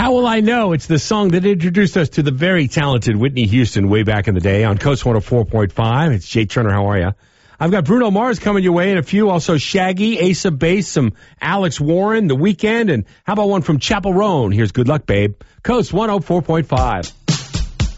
How will I know? It's the song that introduced us to the very talented Whitney Houston way back in the day on Coast 104.5. It's Jay Turner. How are you? I've got Bruno Mars coming your way in a few. Also Shaggy, Ace of Base, some Alex Warren, The Weeknd, and how about one from Chapel Roan? Here's Good Luck, Babe. Coast 104.5.